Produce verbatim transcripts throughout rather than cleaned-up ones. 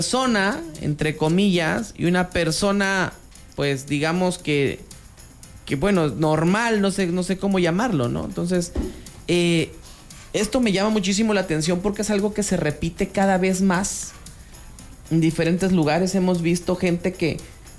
persona, entre comillas, y una persona, pues digamos que, que bueno, normal, no sé, no sé cómo llamarlo, ¿no? Entonces, eh, esto me llama muchísimo la atención porque es algo que se repite cada vez más. En diferentes lugares hemos visto gente que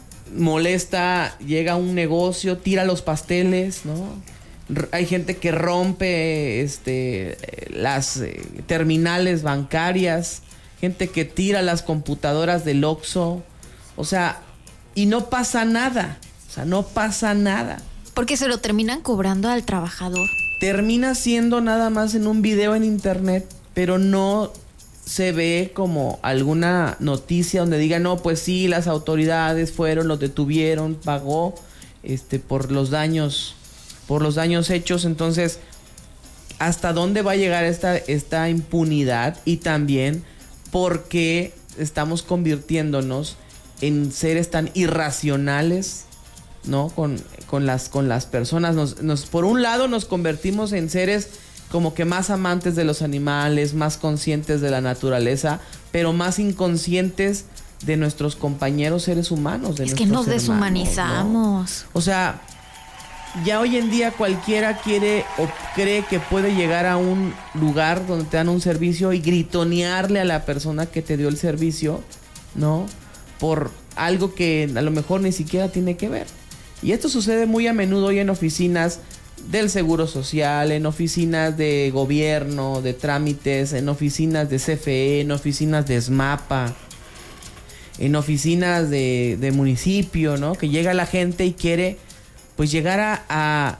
molesta, llega a un negocio, tira los pasteles, ¿no? R- hay gente que rompe este, las eh, terminales bancarias, gente que tira las computadoras del Oxxo, o sea, y no pasa nada, o sea, no pasa nada. Porque se lo terminan cobrando al trabajador. Termina siendo nada más en un video en internet, pero no se ve como alguna noticia donde diga, no, pues sí, las autoridades fueron, los detuvieron, pagó este, por los daños, por los daños hechos. Entonces, ¿hasta dónde va a llegar esta, esta impunidad? Y también, ¿por qué estamos convirtiéndonos en seres tan irracionales, ¿no? Con, con, las, con las personas. Nos, nos, por un lado, nos convertimos en seres como que más amantes de los animales, más conscientes de la naturaleza, pero más inconscientes de nuestros compañeros seres humanos. De es que nos hermanos, deshumanizamos. ¿no? O sea, ya hoy en día cualquiera quiere o cree que puede llegar a un lugar donde te dan un servicio y gritonearle a la persona que te dio el servicio, ¿no? Por algo que a lo mejor ni siquiera tiene que ver. Y esto sucede muy a menudo hoy en oficinas del Seguro Social, en oficinas de gobierno, de trámites, en oficinas de C F E, en oficinas de SMAPA, en oficinas de, de municipio, ¿no? Que llega la gente y quiere, pues, llegar a, a...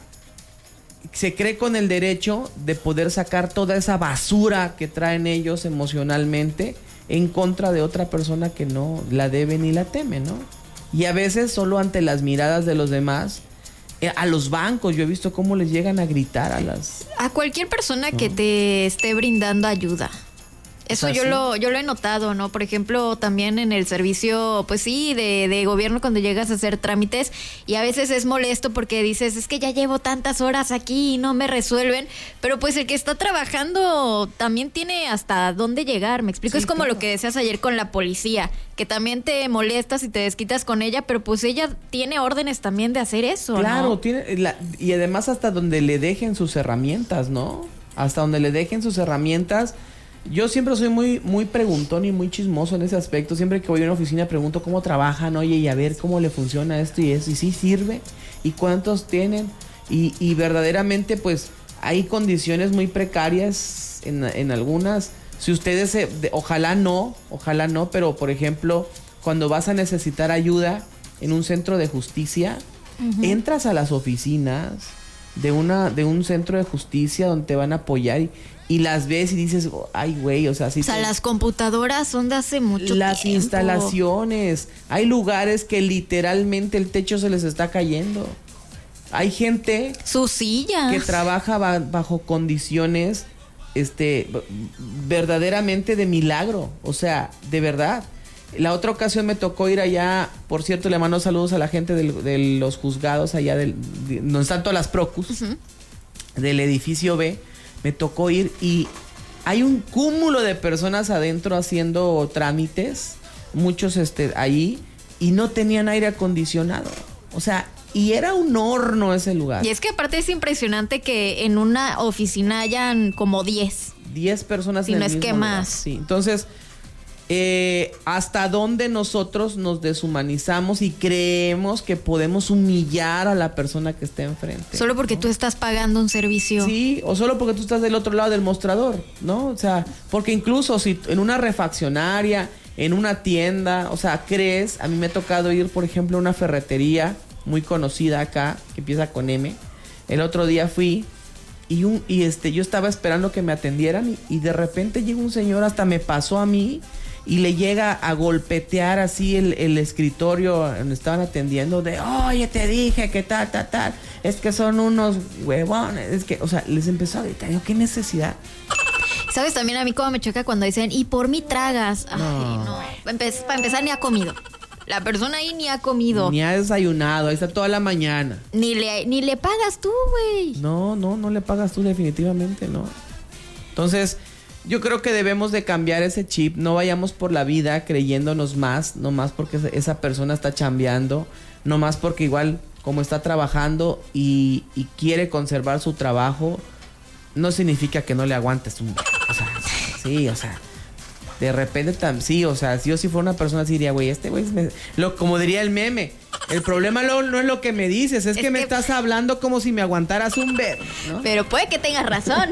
se cree con el derecho de poder sacar toda esa basura que traen ellos emocionalmente en contra de otra persona que no la debe ni la teme, ¿no? Y a veces solo ante las miradas de los demás, eh, a los bancos, yo he visto cómo les llegan a gritar a las... A cualquier persona ¿no? que te esté brindando ayuda. Eso ¿Ah, yo sí? lo yo lo he notado, ¿no? Por ejemplo, también en el servicio, pues sí, de, de gobierno cuando llegas a hacer trámites y a veces es molesto porque dices, es que ya llevo tantas horas aquí y no me resuelven, pero pues el que está trabajando también tiene hasta dónde llegar, ¿me explico? Sí, es como claro. lo que decías ayer con la policía, que también te molestas y te desquitas con ella, pero pues ella tiene órdenes también de hacer eso, Claro, ¿no? tiene la, y además hasta donde le dejen sus herramientas, ¿no? Hasta donde le dejen sus herramientas. Yo siempre soy muy muy preguntón y muy chismoso en ese aspecto. Siempre que voy a una oficina pregunto cómo trabajan, oye, y a ver cómo le funciona esto y eso, y si sirve, y cuántos tienen. Y, y verdaderamente, pues, hay condiciones muy precarias en, en algunas. Si ustedes, se, de, ojalá no, ojalá no, pero por ejemplo, cuando vas a necesitar ayuda en un centro de justicia, uh-huh. entras a las oficinas de una de un centro de justicia donde te van a apoyar y, y las ves y dices, oh, ay, güey, o sea, sí. O sea, te... las computadoras son de hace mucho las tiempo. instalaciones. Hay lugares que literalmente el techo se les está cayendo. Hay gente... sus sillas. Que trabaja ba- bajo condiciones este verdaderamente de milagro. O sea, de verdad. La otra ocasión me tocó ir allá, por cierto, le mando saludos a la gente del, de los juzgados allá del, de, donde están todas las procus, uh-huh. del edificio B. Me tocó ir y hay un cúmulo de personas adentro haciendo trámites, muchos este ahí, y no tenían aire acondicionado. O sea, y era un horno ese lugar. Y es que aparte es impresionante que en una oficina hayan como diez. diez personas si en no el es mismo que lugar. más. Sí, entonces... Eh, hasta dónde nosotros nos deshumanizamos y creemos que podemos humillar a la persona que está enfrente. Solo porque, ¿no?, tú estás pagando un servicio. Sí, o solo porque tú estás del otro lado del mostrador, ¿no? O sea, porque incluso si en una refaccionaria, en una tienda, o sea, crees, a mí me ha tocado ir, por ejemplo, a una ferretería muy conocida acá, que empieza con M. El otro día fui y un y este yo estaba esperando que me atendieran y, y de repente llega un señor, hasta me pasó a mí, y le llega a golpetear así el, el escritorio donde estaban atendiendo de, oye, te dije que tal, tal, tal, es que son unos huevones, es que, o sea, les empezó a gritar, ¿qué necesidad? ¿Sabes también a mí cómo me choca cuando dicen, y por mí tragas? Ay, No. no, para empezar, para empezar ni ha comido. La persona ahí ni ha comido. Ni ha desayunado, ahí está toda la mañana. Ni le, ni le pagas tú, güey. No, no, no le pagas tú definitivamente, no. Entonces... yo creo que debemos de cambiar ese chip. No vayamos por la vida creyéndonos más, no más porque esa persona está chambeando, no más porque igual como está trabajando y, y quiere conservar su trabajo, no significa que no le aguantes un... O sea, sí, o sea, de repente tam, sí, o sea, si yo si fuera una persona así diría, güey, este güey, me... lo como diría el meme, el problema lo, no es lo que me dices, es, es que, que me estás hablando como si me aguantaras un verbo, ¿no? Pero puede que tengas razón.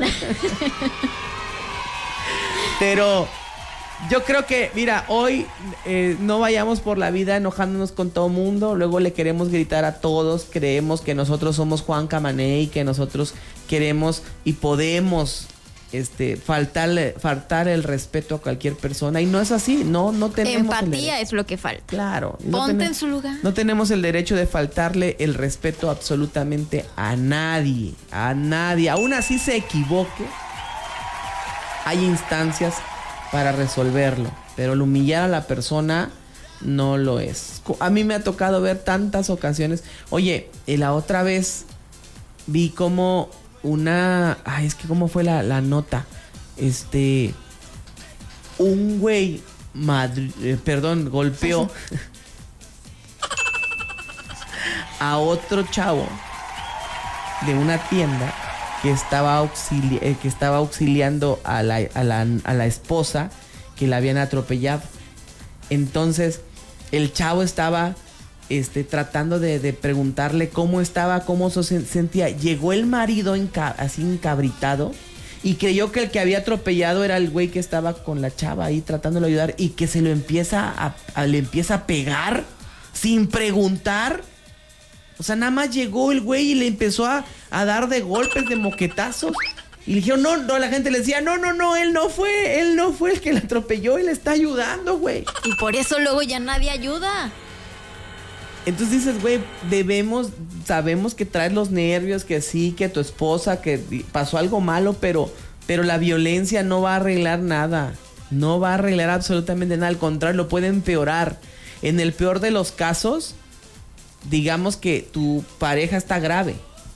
Pero yo creo que, mira, hoy eh, no vayamos por la vida enojándonos con todo mundo. Luego le queremos gritar a todos. Creemos que nosotros somos Juan Camaney, que nosotros queremos y podemos este, faltarle, faltar el respeto a cualquier persona. Y no es así. No, no tenemos. Empatía es lo que falta. Claro. Ponte no ten, en su lugar. No tenemos el derecho de faltarle el respeto absolutamente a nadie. A nadie. Aún así se equivoque. Hay instancias para resolverlo, pero el humillar a la persona no lo es. A mí me ha tocado ver tantas ocasiones. Oye, y la otra vez vi como una... Ay, es que cómo fue la, la nota. Este... Un güey... Madri, eh, perdón, golpeó a otro chavo de una tienda que estaba, auxili eh, que estaba auxiliando a la, a, la, a la esposa que la habían atropellado. Entonces, el chavo estaba este, tratando de, de preguntarle cómo estaba, cómo se sentía. Llegó el marido enca así encabritado y creyó que el que había atropellado era el güey que estaba con la chava ahí tratándolo de ayudar y que se lo empieza a, a, le empieza a pegar sin preguntar. O sea, nada más llegó el güey y le empezó a, a dar de golpes, de moquetazos. Y le dijeron, no, no, la gente le decía, no, no, no, él no fue, él no fue el que le atropelló, él está ayudando, güey. Y por eso luego ya nadie ayuda. Entonces dices, güey, debemos, sabemos que traes los nervios, que sí, que tu esposa, que pasó algo malo, pero, pero la violencia no va a arreglar nada. No va a arreglar absolutamente nada, al contrario, lo puede empeorar. En el peor de los casos... digamos que tu pareja está grave,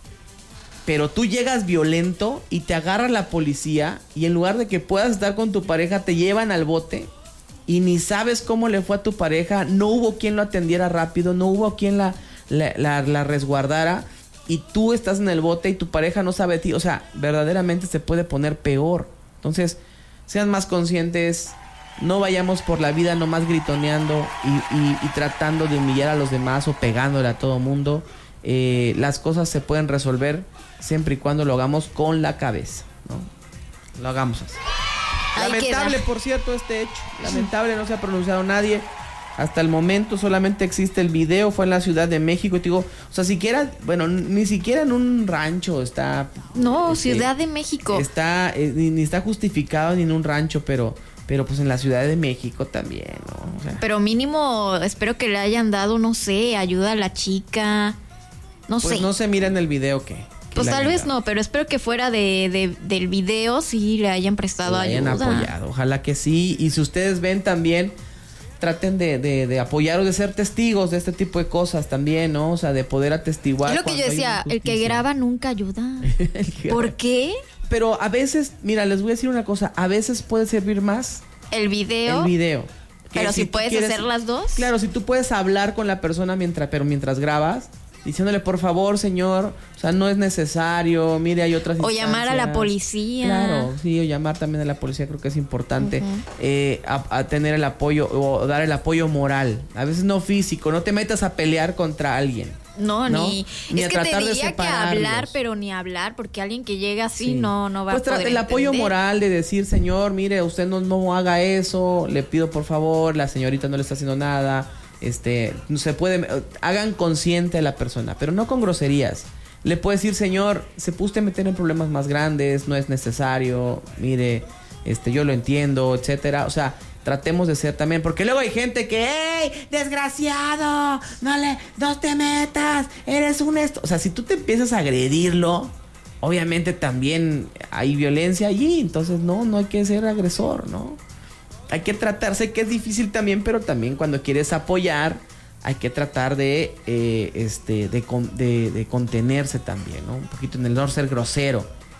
pero tú llegas violento y te agarra la policía y en lugar de que puedas estar con tu pareja te llevan al bote y ni sabes cómo le fue a tu pareja, no hubo quien lo atendiera rápido, no hubo quien la, la, la, la resguardara y tú estás en el bote y tu pareja no sabe de ti. O sea, verdaderamente se puede poner peor. Entonces, sean más conscientes. No vayamos por la vida nomás gritoneando y, y, y tratando de humillar a los demás o pegándole a todo mundo. Eh, las cosas se pueden resolver siempre y cuando lo hagamos con la cabeza, ¿no? Lo hagamos así. Ahí Lamentable, queda. por cierto, este hecho. Lamentable, no se ha pronunciado nadie. Hasta el momento solamente existe el video. Fue en la Ciudad de México. Y te digo, o sea, siquiera, bueno, ni siquiera en un rancho está... No, este, Ciudad de México. Está, eh, ni, ni está justificado ni en un rancho, pero... Pero pues en la Ciudad de México también, ¿no? O sea, pero mínimo espero que le hayan dado, no sé, ayuda a la chica. No pues sé. no se mira en el video que... que pues tal vez dado. no, pero espero que fuera de, de, del video sí le hayan prestado le hayan ayuda. apoyado, ojalá que sí. Y si ustedes ven también, traten de, de, de apoyar o de ser testigos de este tipo de cosas también, ¿no? O sea, de poder atestiguar. Es lo que yo decía, el que graba nunca ayuda. ¿Por qué? Pero a veces, mira, les voy a decir una cosa, a veces puede servir más el video. El video. Pero si, si puedes quieres, hacer las dos. Claro, si tú puedes hablar con la persona mientras, pero mientras grabas, diciéndole, por favor, señor, o sea, no es necesario, mire, hay otras o instancias. llamar a la policía. Claro, sí, o llamar también a la policía, creo que es importante. Uh-huh. eh, a, a tener el apoyo, o dar el apoyo moral. A veces no físico, no te metas a pelear contra alguien. No, ¿no? ni... ni es que te diría que hablar, pero ni hablar, porque alguien que llega así sí. no, no va pues a poder el apoyo entender. moral de decir, señor, mire, usted no, no haga eso, le pido por favor, la señorita no le está haciendo nada, este, no se puede, hagan consciente a la persona, pero no con groserías. Le puede decir, señor, se puede usted meter en problemas más grandes, no es necesario, mire, este, yo lo entiendo, etcétera, o sea, tratemos de ser también, porque luego hay gente que, ¡ey, desgraciado! No le, no te metas, eres un esto. O sea, si tú te empiezas a agredirlo, obviamente también hay violencia allí, entonces no, no hay que ser agresor, ¿no? Hay que tratar, sé que es difícil también, pero también cuando quieres apoyar, hay que tratar de, eh, este, de, de, de contenerse también, ¿no? Un poquito en el no ser grosero.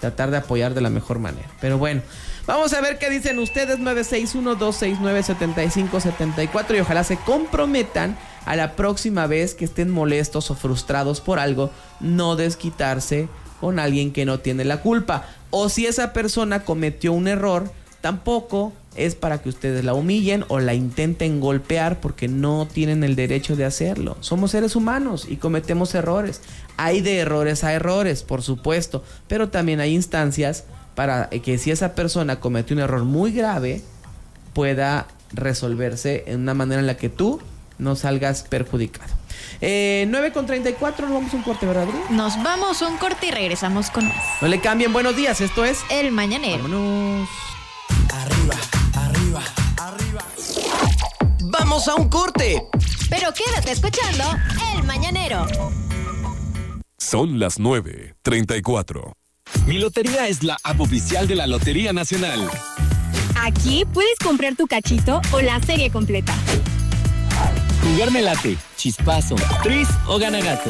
tratar de apoyar de la mejor manera. Pero bueno, vamos a ver qué dicen ustedes. Nueve seis uno, dos seis nueve, siete cinco siete cuatro y ojalá se comprometan a la próxima vez que estén molestos o frustrados por algo, no desquitarse con alguien que no tiene la culpa. O si esa persona cometió un error, tampoco es para que ustedes la humillen o la intenten golpear, porque no tienen el derecho de hacerlo. Somos seres humanos y cometemos errores. Hay de errores a errores, por supuesto, pero también hay instancias para que si esa persona cometió un error muy grave, pueda resolverse en una manera en la que tú no salgas perjudicado. Eh, nueve con treinta y cuatro, nos vamos a un corte, ¿verdad, Adri? Nos vamos a un corte y regresamos con más. No le cambien, buenos días, esto es El Mañanero. Vámonos. Arriba, arriba, arriba. Vamos a un corte. Pero quédate escuchando El Mañanero. Son las nueve treinta y cuatro. Mi Lotería es la app oficial de la Lotería Nacional. Aquí puedes comprar tu cachito o la serie completa. Jugar me late, chispazo, tris o ganagato.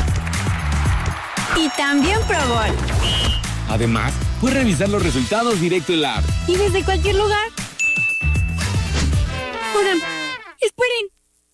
Y también Pro Bowl. Además, puedes revisar los resultados directo en la app. Y desde cualquier lugar. Oigan, esperen.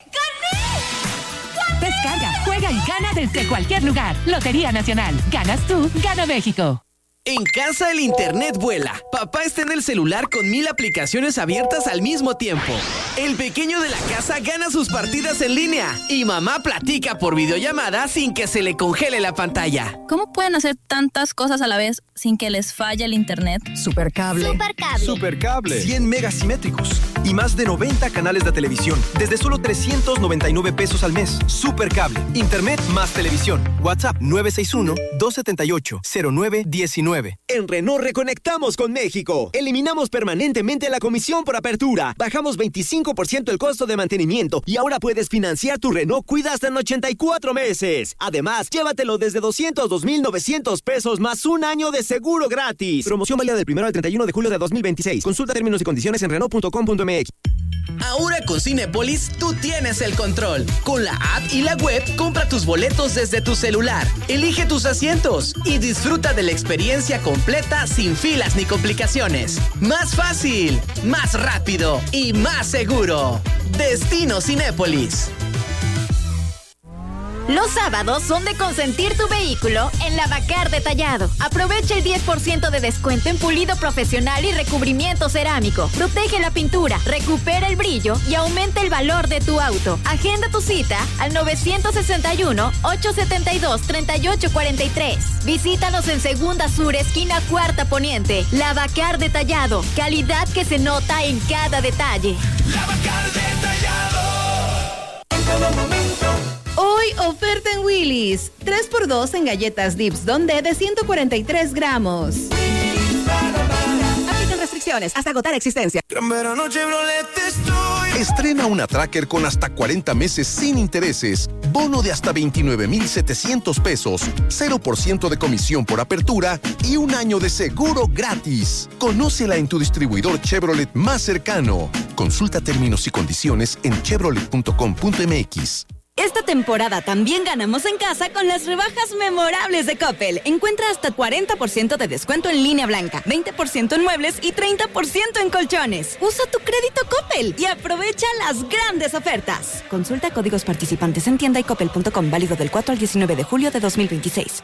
¡Gané! Descarga, juega y gana desde cualquier lugar. Lotería Nacional. Ganas tú, gana México. En casa el internet vuela. Papá está en el celular con mil aplicaciones abiertas al mismo tiempo. El pequeño de la casa gana sus partidas en línea. Y mamá platica por videollamada sin que se le congele la pantalla. ¿Cómo pueden hacer tantas cosas a la vez sin que les falle el internet? Supercable. Supercable. Supercable. cien megas simétricos y más de noventa canales de televisión desde solo trescientos noventa y nueve pesos al mes. Supercable. Internet más televisión. WhatsApp nueve seis uno, dos siete ocho, cero nueve uno nueve. En Renault reconectamos con México. Eliminamos permanentemente la comisión por apertura. Bajamos veinticinco por ciento el costo de mantenimiento y ahora puedes financiar tu Renault Cuida hasta en ochenta y cuatro meses. Además, llévatelo desde doscientos dos mil novecientos pesos más un año de seguro gratis. Promoción válida del primero al treinta y uno de julio de dos mil veintiséis. Consulta términos y condiciones en renault punto com punto m x. Ahora con Cinépolis tú tienes el control. Con la app y la web, compra tus boletos desde tu celular, elige tus asientos y disfruta de la experiencia completa sin filas ni complicaciones. Más fácil, más rápido y más seguro. Destino Cinépolis. Los sábados son de consentir tu vehículo en Lavacar Detallado. Aprovecha el diez por ciento de descuento en pulido profesional y recubrimiento cerámico. Protege la pintura, recupera el brillo y aumenta el valor de tu auto. Agenda tu cita al nueve seis uno, ocho siete dos, tres ocho cuatro tres. Visítanos en Segunda Sur, esquina Cuarta Poniente. Lavacar Detallado. Calidad que se nota en cada detalle. Lavacar Detallado. En todo momento. Hoy oferta en Willy's, tres por dos en galletas Dips Donde de ciento cuarenta y tres gramos. Aplican restricciones hasta agotar existencia. Estrena una Tracker con hasta cuarenta meses sin intereses, bono de hasta veintinueve mil setecientos pesos, cero por ciento de comisión por apertura y un año de seguro gratis. Conócela en tu distribuidor Chevrolet más cercano. Consulta términos y condiciones en chevrolet punto com punto m x. Esta temporada también ganamos en casa con las rebajas memorables de Coppel. Encuentra hasta cuarenta por ciento de descuento en línea blanca, veinte por ciento en muebles y treinta por ciento en colchones. Usa tu crédito Coppel y aprovecha las grandes ofertas. Consulta códigos participantes en tienda y coppel punto com, válido del cuatro al diecinueve de julio de dos mil veintiséis.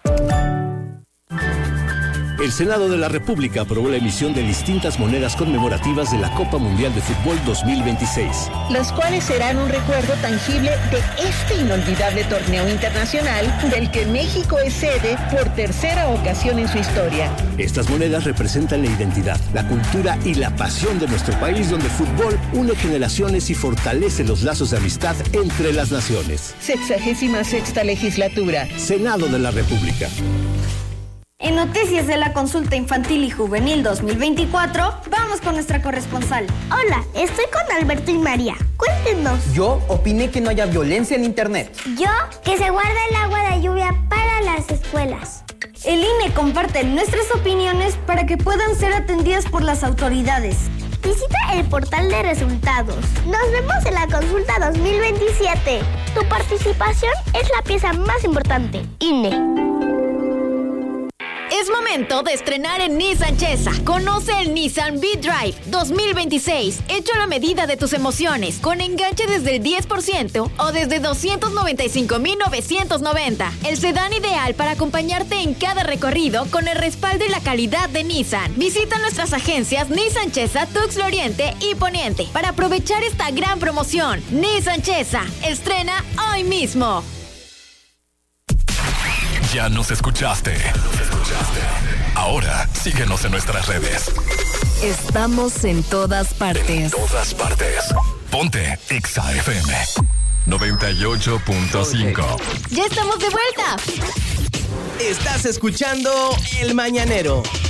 El Senado de la República aprobó la emisión de distintas monedas conmemorativas de la Copa Mundial de Fútbol dos mil veintiséis. Las cuales serán un recuerdo tangible de este inolvidable torneo internacional del que México es sede por tercera ocasión en su historia. Estas monedas representan la identidad, la cultura y la pasión de nuestro país, donde el fútbol une generaciones y fortalece los lazos de amistad entre las naciones. Sexagésima sexta legislatura. Senado de la República. En Noticias de la Consulta Infantil y Juvenil dos mil veinticuatro, vamos con nuestra corresponsal. Hola, estoy con Alberto y María. Cuéntenos. Yo opiné que no haya violencia en internet. Yo, que se guarde el agua de lluvia para las escuelas. El I N E comparte nuestras opiniones para que puedan ser atendidas por las autoridades. Visita el portal de resultados. Nos vemos en la consulta dos mil veintisiete. Tu participación es la pieza más importante. I N E. Es momento de estrenar en Nissan Cheza. Conoce el Nissan V-Drive dos mil veintiséis, hecho a la medida de tus emociones, con enganche desde el diez por ciento o desde doscientos noventa y cinco mil novecientos noventa. El sedán ideal para acompañarte en cada recorrido con el respaldo y la calidad de Nissan. Visita nuestras agencias Nissan Cheza, Tuxtla Oriente y Poniente para aprovechar esta gran promoción. Nissan Cheza, estrena hoy mismo. Ya nos escuchaste. Ahora síguenos en nuestras redes. Estamos en todas partes. En todas partes. Ponte Exa F M noventa y ocho punto cinco. ¡Ya estamos de vuelta! Estás escuchando El Mañanero,